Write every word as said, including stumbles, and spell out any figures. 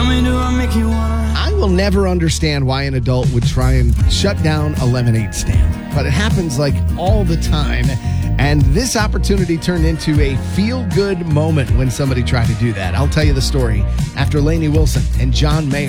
me, do I make you wanna? I will never understand why an adult would try and shut down a lemonade stand, but it happens like all the time. And this opportunity turned into a feel-good moment when somebody tried to do that. I'll tell you the story after Lainey Wilson and John Mayer.